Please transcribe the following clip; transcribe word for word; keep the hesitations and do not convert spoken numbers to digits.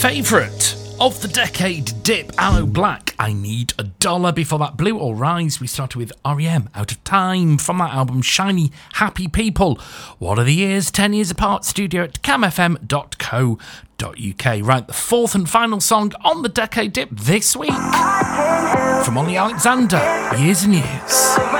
favourite of the decade dip, Aloe Blacc, I Need a Dollar. Before that, Blue or Rise, we started with R E M, Out of Time, from that album Shiny Happy People. What are the years? ten years apart, studio at cam f m dot co dot u k. Right, the fourth and final song on the decade dip this week, from Ollie Alexander, Years and Years.